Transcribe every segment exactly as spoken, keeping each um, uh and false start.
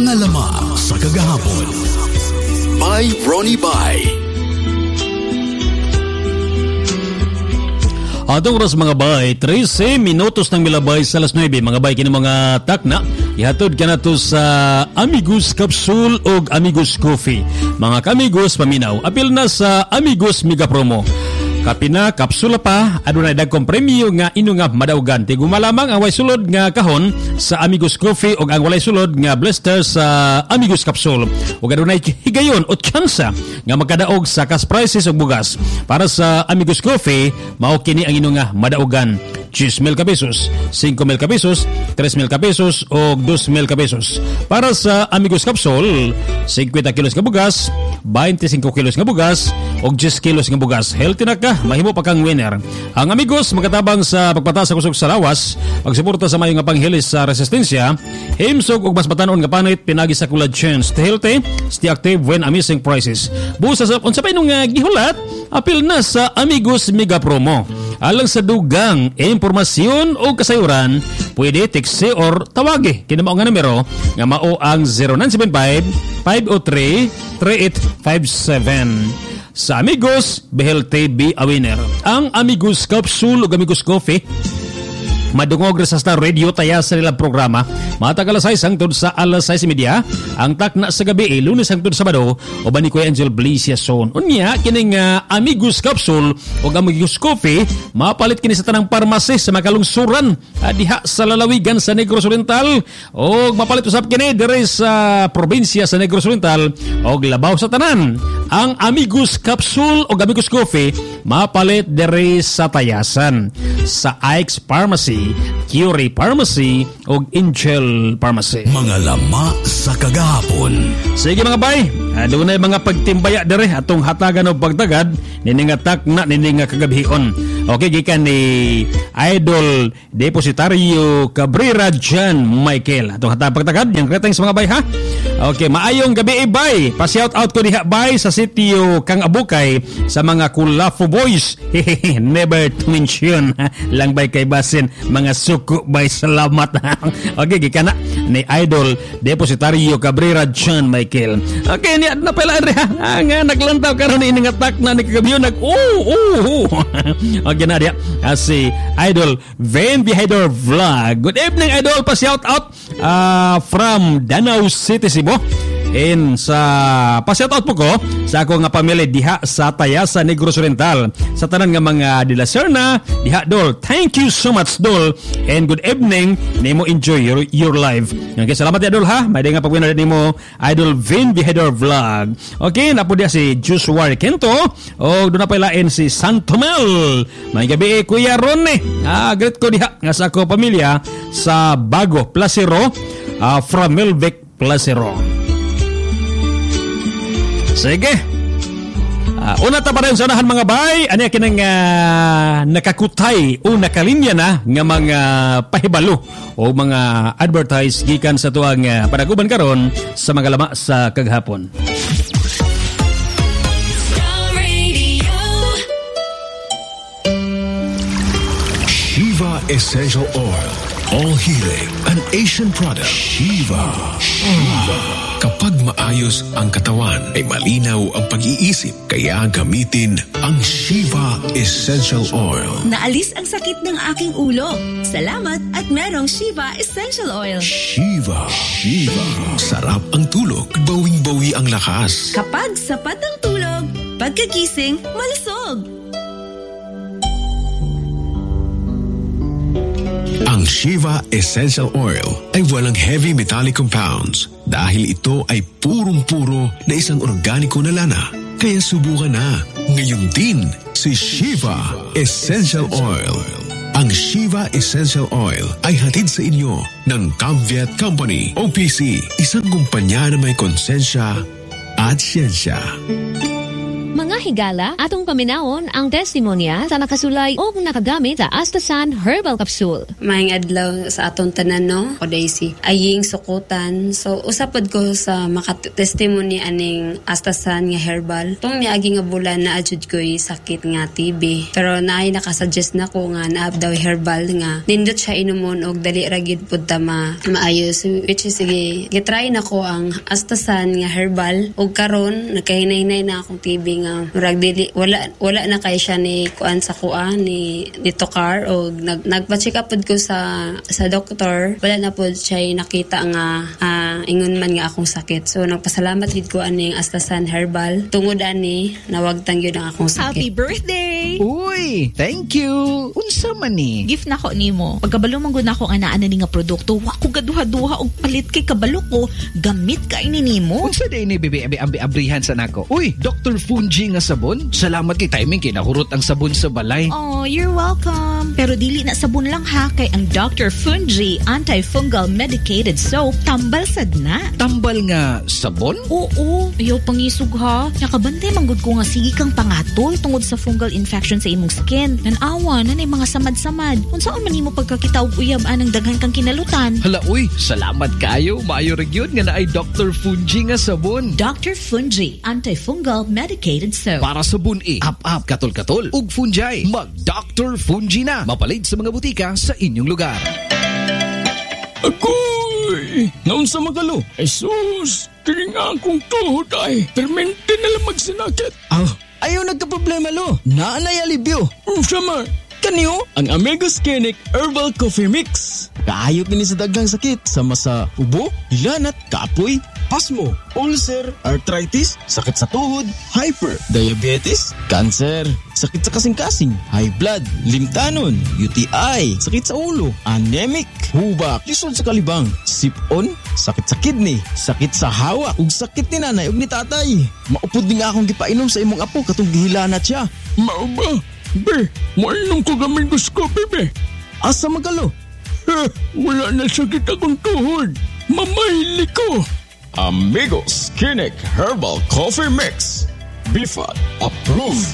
Mga lama sa kagahapon. By Ronnie Bay. Atong oras mga bay, trese minutos ng milabay sa alas nuwebe. Mga bay, kini mga takna, ihatod ka na to sa Amigos Capsule o Amigos Coffee. Mga kamigos, paminaw, apil na sa Amigos Mega Promo. Kapina, kapsula pa, adunay dagkong premyo nga ino nga madaugan. Tigo malamang ang way sulod nga kahon sa Amigos Coffee o ang walay sulod nga blister sa Amigos Capsule. O adunay higayon o tsansa nga magkadaog sa cash prices o bugas. Para sa Amigos Coffee, mao kini ang ino nga madaugan. ten mil ka pesos, five mil ka pesos, three mil ka pesos o two mil ka pesos. Para sa Amigos Capsule, fifty kilos nga bugas, twenty-five kilos nga bugas o ten kilos nga bugas. Healthy na ka, mahimo pa kang winner. Ang Amigos magatabang sa pagpataas sa kusog sa lawas, pagsuporta sa mayo nga panghilis sa resistensya, himsog og mas batanon nga panit pinagi sa collagen. Stay healthy, stay active when amazing prices. Busa sa unsa pa inong uh, gihulat, apil na sa Amigos Mega Promo. Alang sa dugang impormasyon o kasayuran, pwede text or tawagi kini mao nga numero nga mao ang zero nine seven five, five oh three, three eight five seven. Sa Amigos, behel T B a winner. Ang Amigos Capsule o Amigos Coffee, madungog sa Star Radio taya sa nilang programa. Matag alas sais hangtod sa alas sais media. Ang takna sa gabi eh, Lunes hangtod Sabado o ba ni Kuya Angel Blicia Son. Unya, kining uh, Amigos Capsule o Amigos Coffee, mapalit kini sa tanang parmase sa makalungsuran uh, diha sa lalawigan sa Negros Oriental o mapalit usap kini diri sa probinsya sa Negros Oriental o labaw sa tanan. Ang Amigos Capsule o Amigos Coffee, mapalit diri sa Tayasan, sa Ike's Pharmacy, Curie Pharmacy o Angel Pharmacy. Mga lama sa kagahapon. Sige mga bay, doon na mga pagtimbaya dere atong hatagan o pagtagad niningatak na nininga kagabihon. Okay, gikan ni Idol Depositario Cabrera John Michael. Atong hatagan pagtagad, yung greetings mga bay ha. Okay, maayong gabi bay. Pa-shout out ko diha bay sa sitio Kang Abukay sa mga Kulafo Boys. Never to mention lang bay kay basin mga suko bay, salamat. Okay, gikan na ni Idol Depositario Cabrera John Michael. Okay, ni na pala re ha. Ah, nga naglantaw karon ni ingatak na ni kagabiyo nag oh oh. Okay na dia. Si Idol Van Behider Vlog. Good evening Idol, pa shout out uh, from Danau City, Cebu. In sa pa-shoutout po ko sa ako nga pamilya diha sa Tayasa, Negros Oriental. Sa tanan nga mga Dila Serna, diha Dol. Thank you so much Dol. And good evening. Nimo enjoy your, your life. Okay, salamat ya Dol ha. May nga pagwina nimo Idol Vin Behavior Vlog. Okay, napo dia si Joshua Kento. O doon na pailain si Santomel. May gabi eh, Kuya Ronne. Ah, great ko diha nga sa ako pamilya sa Bago Placero, uh, from Melvic Placero. Sige. Uh, una ta pa rin sa unahan mga bay. Ano yung kinang uh, nakakutay o nakalinya na nga mga pahibalo o mga advertise gikan sa tuwang uh, panaguban karon sa mga lama sa kaghapon. Shiva Essential Oil. All healing. An Asian product. Shiva. Shiva. Kapag maayos ang katawan, ay malinaw ang pag-iisip. Kaya gamitin ang Shiva Essential Oil. Naalis ang sakit ng aking ulo. Salamat at merong Shiva Essential Oil. Shiva. Shiva. Sarap ang tulog. Bawing-bawi ang lakas. Kapag sapat ang tulog, pagkagising, malusog. Ang Shiva Essential Oil ay walang heavy metallic compounds dahil ito ay purong-puro na isang organiko na lana. Kaya subukan na ngayon din si Shiva Essential Oil. Ang Shiva Essential Oil ay hatid sa inyo ng Camviet Company o P C, isang kumpanya na may konsensya at siyensya. Mga higala, atong paminawon ang testimonya sa nakasulay o nakagamit sa Astasan Herbal Capsule. Maayong adlaw sa atong tanan, no? O Daisy. Aying sukutan. So, usapod ko sa makatestimony aning Astasan nga herbal. Itong niagi nga bulan na adjud ko'y sakit nga T B. Pero naay nakasuggest na ko nga naab daw herbal nga nindot siya inumon og dali ragid pud ta ma maayos. Which is, sige, gitry na ko ang Astasan nga herbal. Og karon nagkahinay-hinay na akong T B nga murag dili wala wala na kay siya ni kuan sa kuan ni dito car og nag nagpa-check up pud ko sa sa doktor. Wala na pud siya nakita nga uh, ingon man nga akong sakit. So nagpasalamat gid ko aning Astasan herbal tungod ani nawagtang gyud ang akong sakit. Happy birthday! Uy, thank you. Unsa man ni? Gift na ko nimo. Pagkabalo man gud nako ana ana ni nga produkto, wa ko gaduha-duha og palit kay kabalo ko. Gamit ka ini nimo. Unsa day ni bebe abi ambi abrihan sa nako? Uy, Doctor Fungi nga sabon. Salamat kay timing kay nahurot ang sabon sa balay. Oh, you're welcome. Pero dili na sabon lang ha, kay ang Doctor Fungi Antifungal Medicated Soap tambal sad na. Tambal nga sabon? Oo, ayaw pangisog ha. Nakabantay manggod ko nga sige kang pangatol tungod sa fungal infection sa imong skin. Nanawa na na mga samad-samad. Unsaon man nimo pagkakita og uyab anang daghan kang kinalutan. Hala uy, salamat kayo. Maayo ra gyud nga naay Doctor Fungi nga sabon. Doctor Fungi Antifungal Medicated Soap. Para sabon e, up-up, katol-katol, ug fungi. Mag-Doctor Fungi na. Mapalit sa mga butika sa inyong lugar. Agoy! Naunsa magalo? Jesus! Kini nga akong tuhod ay. Permente na lang magsinakit. Ah, ayaw nagka-problema lo. Naanay alibyo. Unsa man? Kaniyo? Ang Amigos Clinic Herbal Coffee Mix. Kaayot ni sa daghang sakit. Sama sa ubo, hilanat, kapoy, pasmo, ulcer, arthritis, sakit sa tuhod, hyper, diabetes, cancer, sakit sa kasing-kasing, high blood, limtanon, U T I, sakit sa ulo, anemic, hubak, lisod sa kalibang, sipon, sakit sa kidney, sakit sa hawa, ug sakit ni nanay ug ni tatay. Maupod din nga akong gipainom sa imong apo katong gihilanat siya. Mao ba? Be, mainom ko gamay gusto, bebe. Asa magalo? Eh, wala na sakit akong tuhod. Mamahili ko. Amigos Clinic Herbal Coffee Mix. B F A D approved.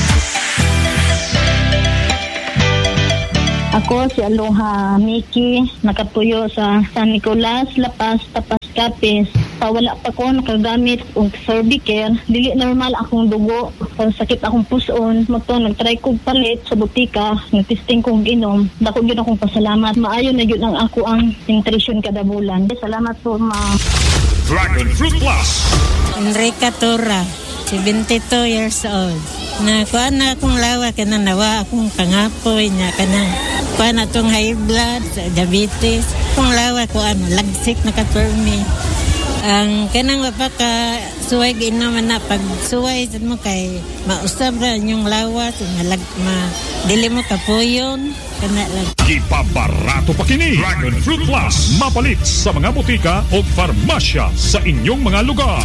Ako si Aloha Miki, nakatuyo sa San Nicolas, Lapas, Tapas, Capiz. Wala pa ko nakagamit og Sorbicare. Dili normal akong dugo. Kung sakit akong puson, magto nagtry kog palit sa butika, nagtesting kong inom. Dako gyud akong pasalamat. Maayo na gyud ang ako ang nutrition kada bulan. Salamat po, ma. Dragon Fruit Plus. Enrica Torra, seventy-two years old. Na kuha na akong lawa ka na nawa akong pangapoy niya ka na. Kuha na itong high blood, diabetes. Kung lawa ko ano, lagsik na ka-permi. Ang kanang mapaka suway ginaman na pag suway sa mo kay mausab ra yung lawas, malag, ma, dili mo kapuyon. Kana lang. Ipabarato pa kini Dragon Fruit Plus. Mapalit sa mga butika o farmasya sa inyong mga lugar.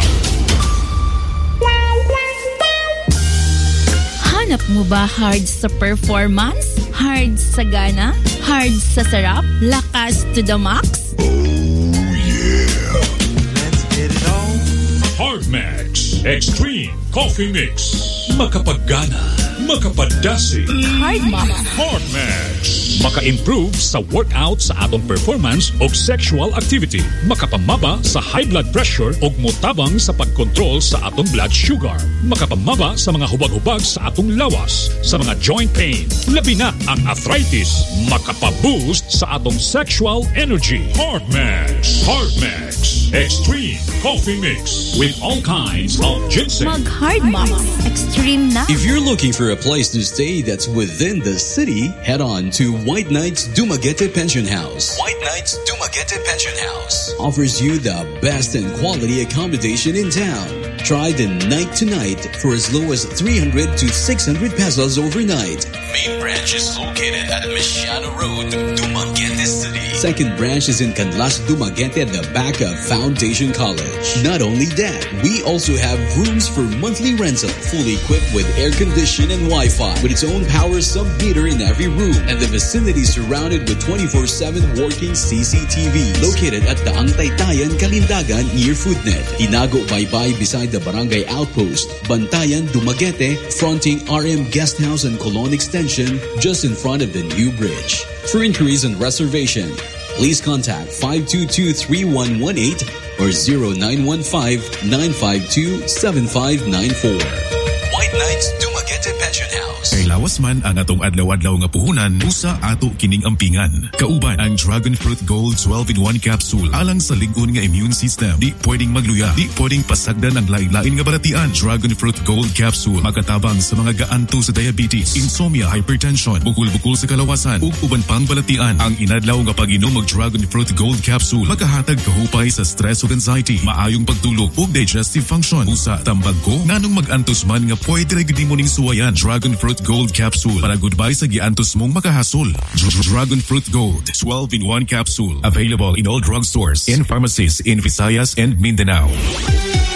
Hanap mo ba hard sa performance? Hard sa gana? Hard sa sarap? Lakas to the max? Hard Max Extreme Coffee Mix. Makapagana, makapadasi. Hard Max. Hard Max. Maka-improve sa workout sa atong performance o sexual activity. Makapamaba sa high blood pressure o mutabang sa pagkontrol sa atong blood sugar. Makapamaba sa mga hubag-hubag sa atong lawas, sa mga joint pain, labi na ang arthritis. Makapaboost sa atong sexual energy. Hard Max. Hard Max Extreme Coffee Mix with all kinds of ginseng. Mag Hard Max Extreme na. If you're looking for a place to stay that's within the city, head on to White Knights Dumaguete Pension House. White Knights Dumaguete Pension House offers you the best and quality accommodation in town. Try the night to night for as low as three hundred to six hundred pesos overnight. main branch is located at Mesiano Road, Dumaguete City. Second branch is in Canlas, Dumaguete at the back of Foundation College. Not only that, we also have rooms for monthly rental, fully equipped with air condition and Wi-Fi, with its own power sub-meter in every room, and the vicinity surrounded with twenty-four seven working C C T Vs. Located at the Angtaytayan, Kalindagan near Foodnet. Hinago Baybay beside the Barangay Outpost. Bantayan, Dumaguete, fronting R M Guesthouse and Colon Extension, just in front of the new bridge. For inquiries and reservation, please contact five two two, three one one eight or zero nine one five, nine five two, seven five nine four. White Knights Dumaguete Pension House. Kay lawas man ang atong adlaw-adlaw nga puhunan, usa ato kining ampingan. Kauban ang Dragon Fruit Gold twelve in one capsule alang sa lig-on nga immune system. Di pwedeng magluya, di pwedeng pasagdan ang lain-lain nga balatian. Dragon Fruit Gold capsule makatabang sa mga gaanto sa diabetes, insomnia, hypertension, bukol-bukol sa kalawasan ug uban pang balatian. Ang inadlaw nga pag-inom og Dragon Fruit Gold capsule makahatag kahupay sa stress ug anxiety, maayong pagtulog ug digestive function. Usa tambag ko nganong mag-antos man nga pwede ra gid mo ning suwayan. Dragon Fruit Gold capsule para goodbye sa giantos mong makahasol. Dragon Fruit Gold twelve in one capsule available in all drugstores and pharmacies in Visayas and Mindanao.